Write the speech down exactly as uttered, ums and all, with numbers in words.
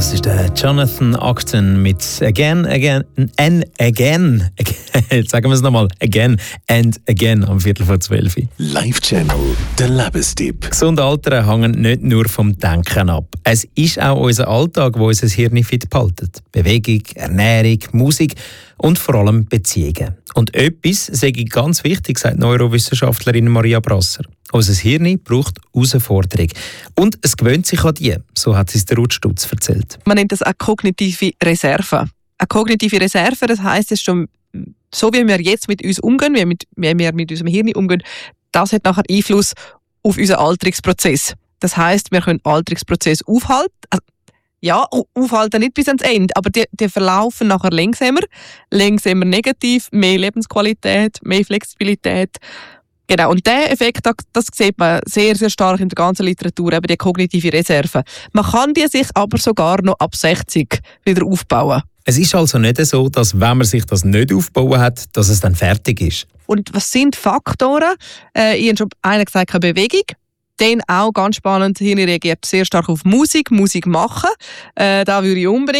Das ist der Jonathan Acton mit Again, Again and Again. Jetzt sagen wir es nochmal. Again and Again am Viertel vor zwölf. Live-Channel, der Lebenstipp. Gesund Altern hängt nicht nur vom Denken ab. Es ist auch unser Alltag, der unser Hirn fit behaltet. Bewegung, Ernährung, Musik und vor allem Beziehungen. Und etwas sage ich ganz wichtig, sagt Neurowissenschaftlerin Maria Brasser. Unser Hirn braucht Herausforderung. Und es gewöhnt sich an die, so hat es der Ruth Stutz erzählt. Man nennt das auch kognitive Reserve. Eine kognitive Reserve, das heisst, es schon, so wie wir jetzt mit uns umgehen, wie, mit, wie wir mit unserem Hirn umgehen, das hat nachher Einfluss auf unseren Alterungsprozess. Das heisst, wir können den Alterungsprozess aufhalten. Also, ja, aufhalten nicht bis ans Ende, aber die, die verlaufen nachher langsamer. Langsamer negativ, mehr Lebensqualität, mehr Flexibilität. Genau, und diesen Effekt, das sieht man sehr, sehr stark in der ganzen Literatur, eben die kognitive Reserve. Man kann die sich aber sogar noch ab sechzig wieder aufbauen. Es ist also nicht so, dass wenn man sich das nicht aufbauen hat, dass es dann fertig ist. Und was sind Faktoren? Äh, ich habe schon einer gesagt, Bewegung. Dann auch ganz spannend, Hirn reagiert sehr stark auf Musik, Musik machen. Äh, da würde ich unbedingt